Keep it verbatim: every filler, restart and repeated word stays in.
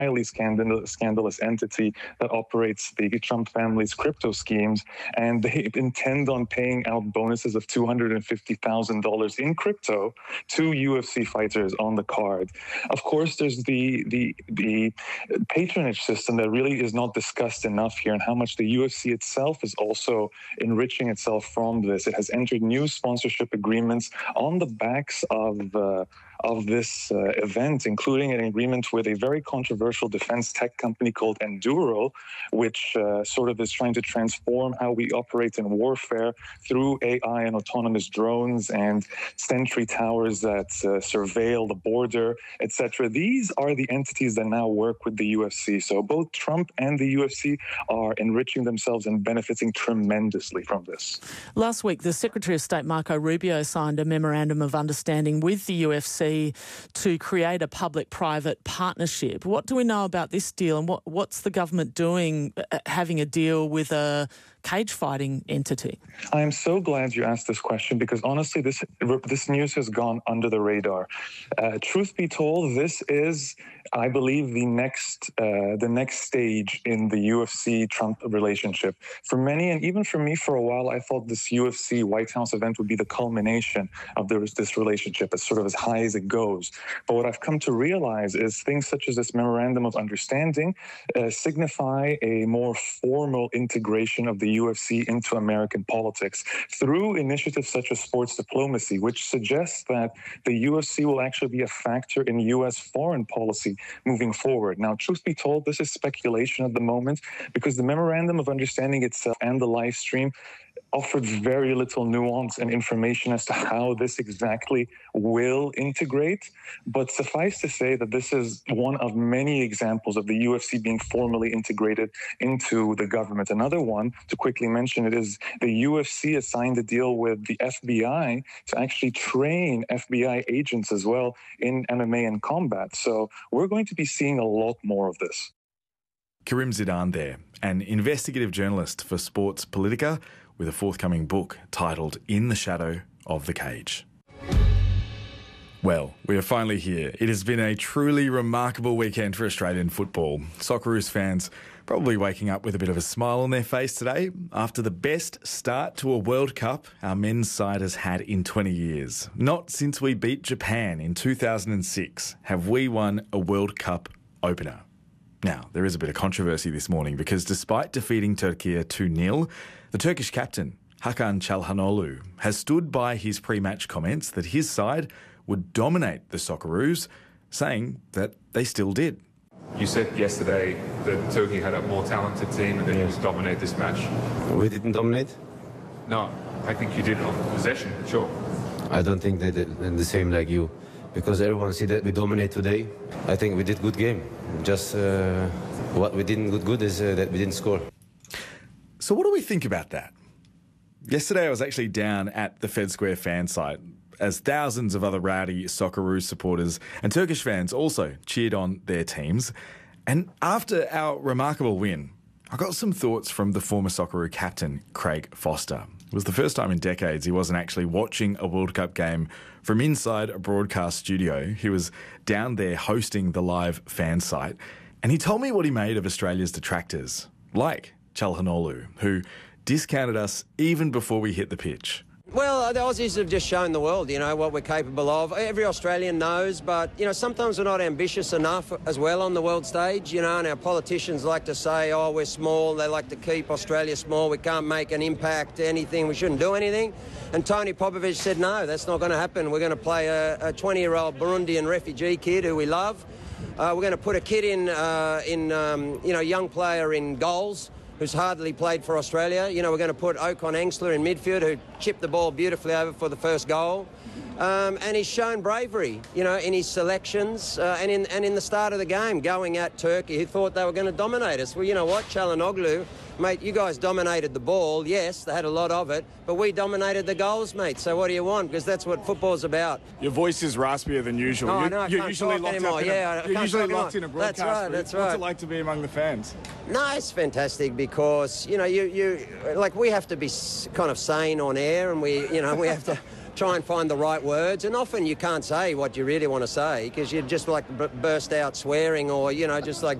highly scandal scandalous entity that operates the Trump family's crypto schemes, and they intend on paying out bonuses of two hundred fifty thousand dollars in crypto to U F C fighters on the card. Of course, there's the, the, the patronage system that really is not discussed enough here, and how much the U F C itself is also enriching itself from this. It has entered new sponsorship agreements on the backs of uh, of this uh, event, including an agreement with a very controversial defense tech company called Enduro, which uh, sort of is trying to transform how we operate in warfare through A I and autonomous drones and sentry towers that uh, surveil the border, et cetera. These are the entities that now work with the U F C. So both Trump and the U F C are enriching themselves and benefiting tremendously from this. Last week, the Secretary of State, Marco Rubio, signed a memorandum of understanding with the U F C to create a public-private partnership. What do we know about this deal, and what, what's the government doing uh, having a deal with a cage fighting entity? I am so glad you asked this question, because honestly, this this news has gone under the radar. Uh, truth be told, this is, I believe, the next uh, the next stage in the U F C-Trump relationship. For many, and even for me for a while, I thought this U F C White House event would be the culmination of this, this relationship, as sort of as high as it goes. But what I've come to realize is things such as this memorandum of understanding uh, signify a more formal integration of the U F C into American politics through initiatives such as sports diplomacy, which suggests that the U F C will actually be a factor in U S foreign policy moving forward. Now, truth be told, this is speculation at the moment, because the memorandum of understanding itself and the live stream offered very little nuance and information as to how this exactly will integrate. But suffice to say that this is one of many examples of the U F C being formally integrated into the government. Another one, to quickly mention it, is the U F C has signed a deal with the F B I to actually train F B I agents as well in M M A and combat. So we're going to be seeing a lot more of this. Karim Zidan there, an investigative journalist for Sports Politica, with a forthcoming book titled In the Shadow of the Cage. Well, we are finally here. It has been a truly remarkable weekend for Australian football. Socceroos fans probably waking up with a bit of a smile on their face today after the best start to a World Cup our men's side has had in twenty years. Not since we beat Japan in two thousand six have we won a World Cup opener. Now, there is a bit of controversy this morning, because despite defeating Turkey two nil, the Turkish captain, Hakan Çalhanoğlu, has stood by his pre-match comments that his side would dominate the Socceroos, saying that they still did. You said yesterday that Turkey had a more talented team and that you would dominate this match. We didn't dominate? No, I think you did on possession, sure. I don't think they did the same like you, because everyone see that we dominate today. I think we did good game. Just uh, what we didn't good good is uh, that we didn't score. So what do we think about that? Yesterday I was actually down at the Fed Square fan site as thousands of other rowdy Socceroos supporters and Turkish fans also cheered on their teams. And after our remarkable win, I got some thoughts from the former Socceroo captain, Craig Foster. It was the first time in decades he wasn't actually watching a World Cup game from inside a broadcast studio. He was down there hosting the live fan site. And he told me what he made of Australia's detractors, like Çalhanoğlu, who discounted us even before we hit the pitch. Well, the Aussies have just shown the world, you know, what we're capable of. Every Australian knows, but, you know, sometimes we're not ambitious enough as well on the world stage, you know, and our politicians like to say, oh, we're small. They like to keep Australia small. We can't make an impact, anything. We shouldn't do anything. And Tony Popovich said, no, that's not going to happen. We're going to play a twenty-year-old Burundian refugee kid who we love. Uh, we're going to put a kid in, uh, in um, you know, young player in goals, who's hardly played for Australia. You know, we're going to put Ocon Engsler in midfield, who chipped the ball beautifully over for the first goal. Um, and he's shown bravery, you know, in his selections uh, and, in, and in the start of the game, going at Turkey, who thought they were going to dominate us. Well, you know what, Çalhanoğlu, mate, you guys dominated the ball. Yes, they had a lot of it, but we dominated the goals, mate. So what do you want? Because that's what football's about. Your voice is raspier than usual. No, you're no, I you're can't usually talk locked anymore. up in Yeah, a, you're usually locked in a broadcast. That's right, that's right. What's it like to be among the fans? No, it's fantastic because, you know, you, you like we have to be kind of sane on air, and we, you know, we have to try and find the right words, and often you can't say what you really want to say because you just like b- burst out swearing or, you know, just like